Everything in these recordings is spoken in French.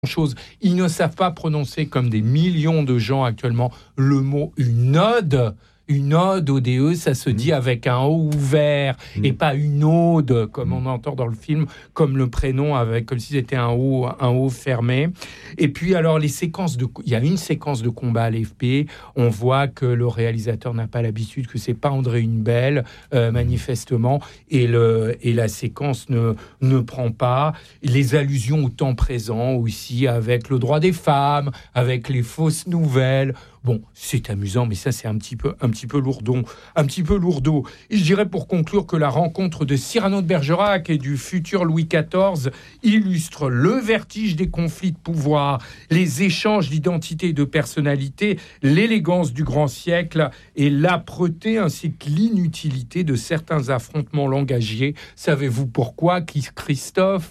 chose. Ils ne savent pas prononcer, comme des millions de gens actuellement, le mot une ode. Une ode, ODE, ça se dit avec un O ouvert et pas une ode, comme on entend dans le film, comme le prénom, comme si c'était un O fermé. Et puis, alors, il y a une séquence de combat à l'FP. On voit que le réalisateur n'a pas l'habitude, que c'est pas André Hunebelle, manifestement, et la séquence ne prend pas. Les allusions au temps présent aussi, avec le droit des femmes, avec les fausses nouvelles. Bon, c'est amusant, mais ça, c'est un petit peu lourdeau. Et je dirais pour conclure que la rencontre de Cyrano de Bergerac et du futur Louis XIV illustre le vertige des conflits de pouvoir, les échanges d'identité et de personnalité, l'élégance du grand siècle et l'âpreté ainsi que l'inutilité de certains affrontements langagiers. Savez-vous pourquoi, Christophe ?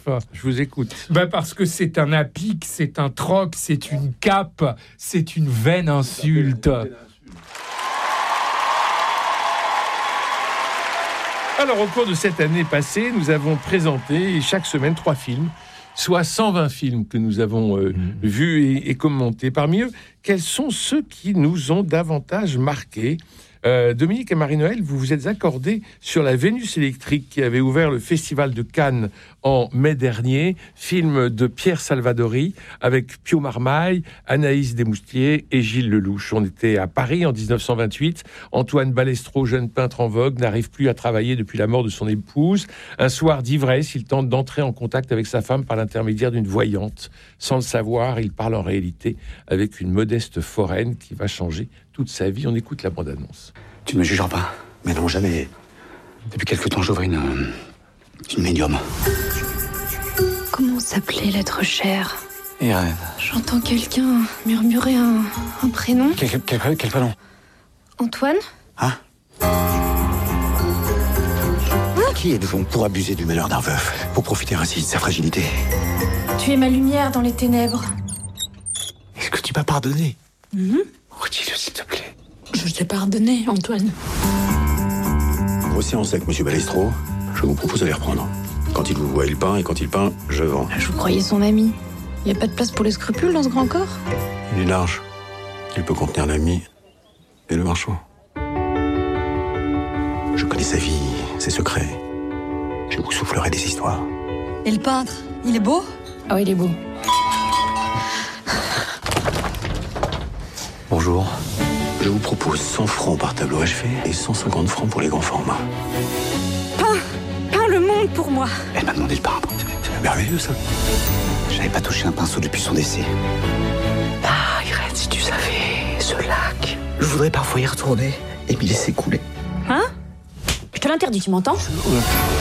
Je vous écoute. Parce que c'est un apic, c'est un troc, c'est une cape, c'est une vaine insulte. Alors, au cours de cette année passée, nous avons présenté chaque semaine 3 films, soit 120 films que nous avons vus et commentés. Parmi eux, quels sont ceux qui nous ont davantage marqués ? Dominique et Marie-Noël, vous vous êtes accordés sur La Vénus électrique qui avait ouvert le Festival de Cannes en mai dernier, film de Pierre Salvadori avec Pio Marmaille, Anaïs Desmoustiers et Gilles Lelouch. On était à Paris en 1928. Antoine Balestro, jeune peintre en vogue, n'arrive plus à travailler depuis la mort de son épouse. Un soir d'ivresse, il tente d'entrer en contact avec sa femme par l'intermédiaire d'une voyante. Sans le savoir, il parle en réalité avec une modeste foraine qui va changer toute sa vie. On écoute la bande-annonce. Tu ne me jugeras pas, mais non, jamais. Depuis quelque temps, j'ouvre une médium. Comment s'appelait l'être cher ? Irène. J'entends quelqu'un murmurer un prénom. Quel prénom ? Antoine ? Hein ? Qui êtes-vous pour abuser du malheur d'un veuf, pour profiter ainsi de sa fragilité ? Tu es ma lumière dans les ténèbres. Est-ce que tu m'as pardonné ? Redis-le, s'il te plaît. Je t'ai pardonné, Antoine. Grosse séance avec Monsieur Balestro, je vous propose de les reprendre. Quand il vous voit, il peint, et quand il peint, je vends. Je vous croyais son ami. Il n'y a pas de place pour les scrupules dans ce grand corps ? Il est large. Il peut contenir l'ami et le marchand. Je connais sa vie, ses secrets. Je vous soufflerai des histoires. Et le peintre, il est beau ? Oh, il est beau. Bonjour. Je vous propose 100 francs par tableau achevé et 150 francs pour les grands formats. Peins le monde pour moi. Elle m'a demandé de peindre. C'est merveilleux, ça. J'avais pas touché un pinceau depuis son décès. Ah, Irène, si tu savais, ce lac. Je voudrais parfois y retourner et m'y laisser couler. Hein ? Je te l'interdis, tu m'entends ?